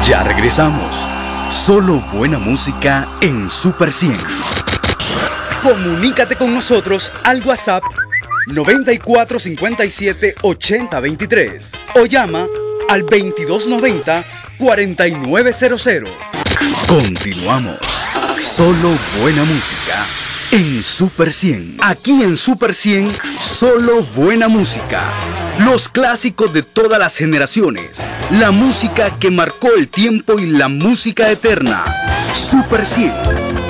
Ya regresamos. Solo buena música en Super 100. Comunícate con nosotros al WhatsApp 9457 8023 o llama al 2290 4900. Continuamos. Solo buena música en Super 100. Aquí en Super 100, solo buena música. Los clásicos de todas las generaciones. La música que marcó el tiempo y la música eterna. Super 100.